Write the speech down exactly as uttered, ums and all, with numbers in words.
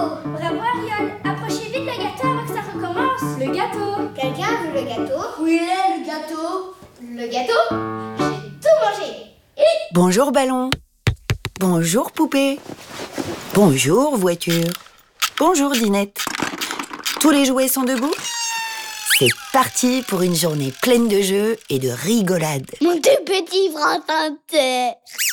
Bravo Ariel. Approchez vite le gâteau avant que ça recommence. Le gâteau. Quelqu'un veut le gâteau? Où il est le gâteau? Le gâteau? J'ai tout mangé. Bonjour ballon. Bonjour poupée. Bonjour voiture. Bonjour dinette. Tous les jouets sont debout? C'est parti pour une journée pleine de jeux et de rigolade. Mon tout petit bras